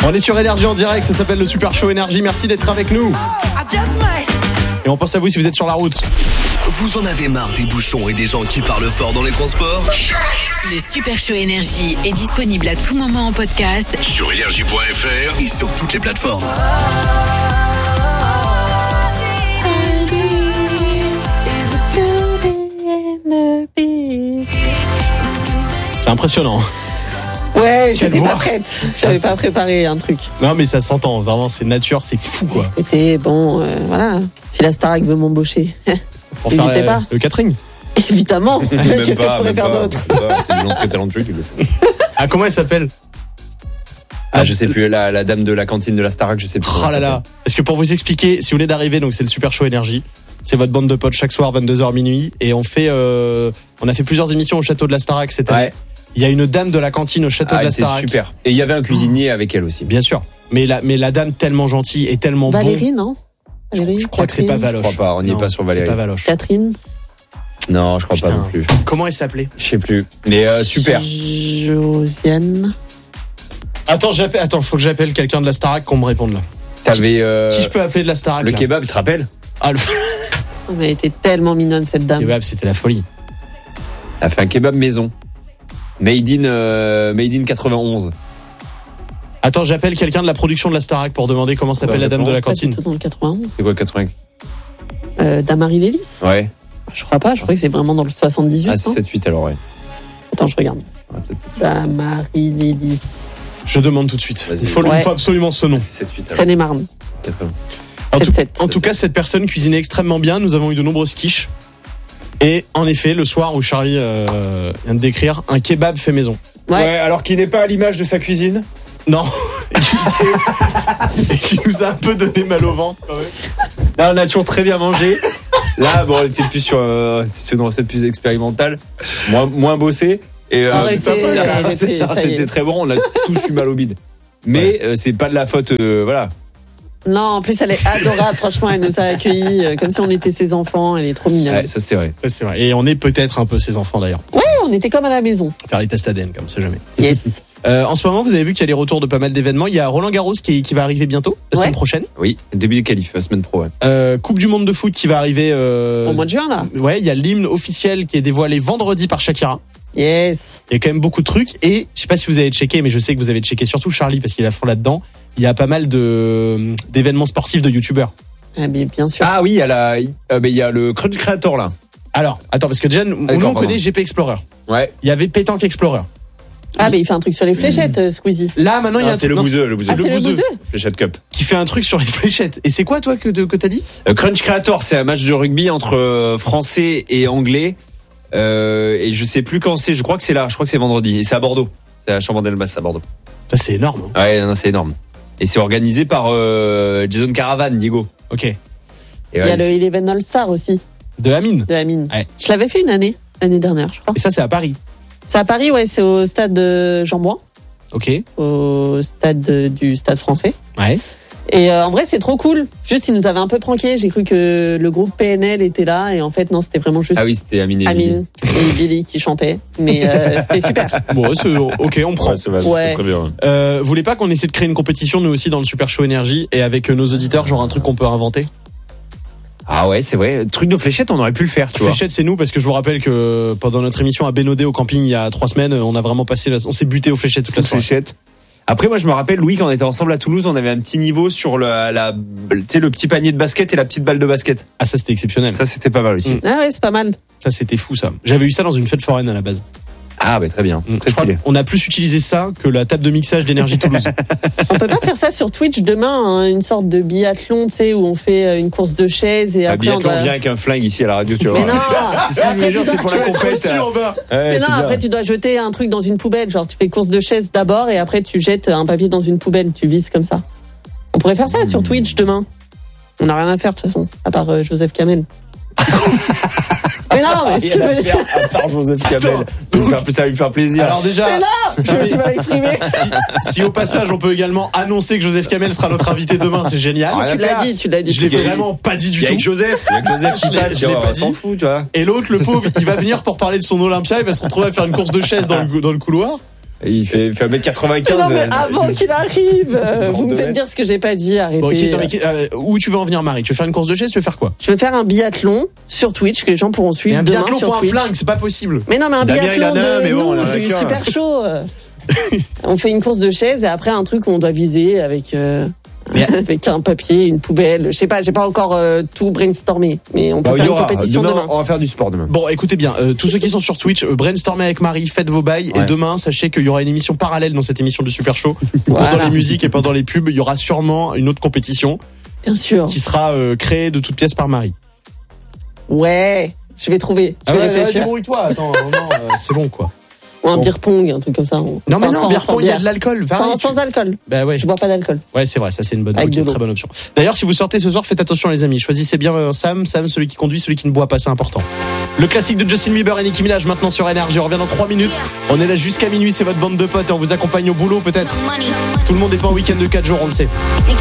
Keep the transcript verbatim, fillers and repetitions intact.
On est sur Énergie en direct, ça s'appelle le Super Show Énergie. Merci d'être avec nous. Et on pense à vous si vous êtes sur la route. Vous en avez marre des bouchons et des gens qui parlent fort dans les transports ? Le Super Show Énergie est disponible à tout moment en podcast sur énergie point f r et sur toutes les plateformes. C'est impressionnant. Ouais, j'étais voix. pas prête. J'avais pas préparé un truc. Non mais ça s'entend, vraiment c'est nature, c'est fou quoi. Écoutez, bon, euh, voilà. Si la Starac veut m'embaucher, Pour faire n'hésitez euh, pas. le catering. Évidemment. Même Qu'est-ce que je pas, pourrais même faire pas, d'autre même pas. C'est des gens très talentueux qui le font. Ah comment elle s'appelle? Ah, je sais plus, la, la dame de la cantine de la Starac, je sais plus. Oh là là. Est-ce que pour vous expliquer, si vous venez d'arriver, donc c'est le Super Show Énergie. C'est votre bande de potes chaque soir vingt-deux heures minuit et on fait euh, on a fait plusieurs émissions au château de la Starac cette année. Ouais. Il y a une dame de la cantine au château Ah, de la c'était Starac. super. Et il y avait un cuisinier avec elle aussi. Bien sûr. Mais la mais la dame tellement gentille et tellement Valérie, bon. non Valérie, Je crois que c'est pas Catherine, Valoche. Je crois pas, on n'y est Non, pas sur Valérie. C'est pas Valoche. Catherine, Non, je crois Putain. pas non plus. Comment elle s'appelait? Je sais plus. Mais euh, super. Josiane. Attends, j'appelle attends, faut que j'appelle quelqu'un de la Starac qu'on me réponde là. T'avais euh, Qui je peux appeler de la Starac le là kebab, tu te rappelles? Ah, le Oh, mais elle était tellement mignonne cette dame. kebab, c'était la folie. Elle a fait un kebab maison. Made in, euh, made in quatre-vingt-onze. Attends, j'appelle quelqu'un de la production de la Starac pour demander comment s'appelle Ouais, la dame de la Pas du cantine. tout dans le quatre-vingt-onze. C'est quoi, quatre-vingts? Euh, Damary Lélis. Ouais. Je crois pas, je crois que c'est vraiment dans le soixante-dix-huit. Ah, non sept huit alors, ouais. Attends, je regarde. Ouais, peut-être Damary Lélis. Je demande tout de suite. Vas-y. Il faut, Ouais. il faut absolument ce nom. sept huit alors. Seine-et-Marne. quatre-vingts. En tout, sept sept. en tout cas, cette personne cuisinait extrêmement bien. Nous avons eu de nombreuses quiches. Et en effet, le soir où Charlie euh, vient de décrire, un kebab fait maison. Ouais. Ouais, alors qu'il n'est pas à l'image de sa cuisine. Non. Et qui nous a un peu donné mal au ventre quand même. Là, on a toujours très bien mangé. Là, bon, on était plus sur, euh, sur une recette plus expérimentale, moins, moins bossée. Et euh, Arrêtez, c'était- arrêtez, c'était ça y est. c'était très bon. On a tous eu mal au bide. Mais euh, c'est pas de la faute, euh, voilà. Non, en plus, elle est adorable. Franchement, elle nous a accueillis euh, comme si on était ses enfants. Elle est trop mignonne. Ouais, ça c'est vrai. Ça c'est vrai. Et on est peut-être un peu ses enfants d'ailleurs. Ouais, on était comme à la maison. Faire les tests A D N comme ça jamais. Yes. Euh, en ce moment, vous avez vu qu'il y a les retours de pas mal d'événements. Il y a Roland Garros qui, qui va arriver bientôt, la Ouais. semaine prochaine. Oui, début du qualif, la semaine pro. Ouais. Euh, Coupe du monde de foot qui va arriver. Euh... Au mois de juin, là. Ouais, il y a l'hymne officiel qui est dévoilé vendredi par Shakira. Yes. Il y a quand même beaucoup de trucs et je sais pas si vous avez checké, mais je sais que vous avez checké surtout Charlie parce qu'il est à fond là-dedans. Il y a pas mal de d'événements sportifs de youtubeurs. Ah, mais bien sûr. Ah oui, il y a la, euh, ben, il y a le Crunch Creator là. Alors, attends parce que déjà nous D'accord, nous, on pardon. connaît G P Explorer. Ouais. Il y avait Pétanque Explorer. Ah, mais il fait un truc sur les fléchettes, euh, Squeezie. Là maintenant il y a Ah, un c'est truc- le non, bouseux, le bouseux. Ah, c'est le bouseux. Fléchette Cup. qui fait un truc sur les fléchettes. Et c'est quoi toi que que t'as dit? Euh, Crunch Creator, c'est un match de rugby entre euh, français et anglais. Euh, et je sais plus quand c'est. Je crois que c'est là. Je crois que c'est vendredi. Et c'est à Bordeaux. C'est à Chambord-Delmas, à Bordeaux. Ça c'est énorme. Ouais, non, c'est énorme. Et c'est organisé par euh, Jason Caravan, Diego. Ok. Et Il y ouais, a le c'est- Eleven All-Star aussi, De Amine. de Amine. Ouais. Je l'avais fait une année, l'année dernière, je crois. Et ça c'est à Paris. C'est à Paris, ouais, c'est au stade de Jean-Bouin, Ok. au stade de- du stade français. Ouais. Et euh, en vrai, c'est trop cool. Juste, ils nous avaient un peu pranké. J'ai cru que le groupe P N L était là. Et en fait, non, c'était vraiment juste Ah oui, c'était Amine et Amine et Billy qui chantaient. Mais euh, c'était super. Bon, ouais, c'est ok, on prend. Ouais, ça va, Ouais. c'est très bien. Euh, vous voulez pas qu'on essaie de créer une compétition nous aussi dans le Super Show Énergie et avec euh, nos auditeurs, genre un truc qu'on peut inventer? Ah ouais, c'est vrai. Truc de fléchette, on aurait pu le faire, tu vois. Fléchette, c'est nous parce que je vous rappelle que pendant notre émission à Bénodet au camping il y a trois semaines, on a vraiment passé, la... on s'est buté aux fléchettes toute la soirée. Fléchette. Après, moi, je me rappelle, Louis, quand on était ensemble à Toulouse, on avait un petit niveau sur le, la, tu sais, le petit panier de basket et la petite balle de basket. Ah ça c'était exceptionnel. Ça, c'était pas mal aussi. Mm. Ah ouais, c'est pas mal. Ça c'était fou ça. J'avais eu ça dans une fête foraine à la base. Ah, bah, très bien. Mm. Très Je crois stylé. qu'on a plus utilisé ça que la table de mixage d'Énergie Toulouse. On peut pas faire ça sur Twitch demain, hein, une sorte de biathlon, tu sais, où on fait euh, une course de chaises et Ah, après on biathlon, doit. on vient avec un flingue ici à la radio, tu vois. Mais non. Si, si, mais genre, c'est pour la compète. Mais Ouais, non, c'est bien. après tu dois jeter un truc dans une poubelle. Genre tu fais course de chaises d'abord et après tu jettes un papier dans une poubelle. Tu vises comme ça. On pourrait faire ça sur Twitch demain. On n'a rien à faire de toute façon, à part euh, Joseph Kamel. Mais non, mais ce que je Rien à veux dire. faire, à part Joseph Kamel. Ça va lui faire- Ça va lui faire plaisir. Alors déjà, Mais non, je me suis mal exprimé. si, si au passage on peut également annoncer que Joseph Kamel sera notre invité demain, c'est génial. Rien à Tu l'as faire. dit, tu l'as dit. Je l'ai Il y a- vraiment pas dit Il du y a tout. avec Joseph, il y a que Joseph qui Je l'ai- passe, je l'ai on pas s'en dit. fout, tu vois. Et l'autre, le pauvre, il va venir pour parler de son Olympia, il va se retrouver à faire une course de chaises dans le, dans le couloir. Il fait, il fait un mètre quatre-vingt-quinze. Non, mais avant qu'il arrive, euh, vous me deux faites mètres. dire ce que j'ai pas dit, arrêtez. Bon, ok, non, mais, euh, où tu veux en venir, Marie? Tu veux faire une course de chaise? Tu veux faire quoi? Je vais faire un biathlon sur Twitch que les gens pourront Mais suivre un demain biathlon sur pour un Twitch. flingue, c'est pas possible. Mais non, mais un Damien, il en biathlon a un, de mais bon, on nous, en a du qu'un. super chaud. On fait une course de chaise et après un truc où on doit viser avec euh, Mais- avec un papier, une poubelle. Je sais pas, j'ai pas encore euh, tout brainstormé, mais on peut Bon, il faire y une aura. compétition Demain, demain. on va faire du sport demain. Bon, écoutez bien, euh, tous ceux qui sont sur Twitch, euh, brainstormez avec Marie, faites vos bails. Ouais. Et demain, sachez qu'il y aura une émission parallèle dans cette émission du Super Show. Voilà. Pendant les musiques et pendant les pubs, il y aura sûrement une autre compétition Bien sûr. qui sera euh, créée de toutes pièces par Marie. Ouais, je vais trouver. Je vais réfléchir. débrouille-toi, attends, non, non, euh, c'est bon quoi. Ou un Bon. beer pong, un truc comme ça. Non mais Enfin, non, sans- bière sans pong, il y a bière. de l'alcool. varie, Sans, tu- sans alcool. Bah ouais. Je bois pas d'alcool. Ouais, c'est vrai, ça c'est une bonne, Avec ok, de l'eau. très bonne option. D'ailleurs, si vous sortez ce soir, faites attention les amis. Choisissez bien euh, Sam, Sam, celui qui conduit, celui qui ne boit pas, c'est important. Le classique de Justin Bieber et Nicki Minaj maintenant sur Énergie. On revient dans trois minutes. On est là jusqu'à minuit, c'est votre bande de potes et on vous accompagne au boulot peut-être. Tout le monde n'est pas en week-end de quatre jours, on le sait. Nicki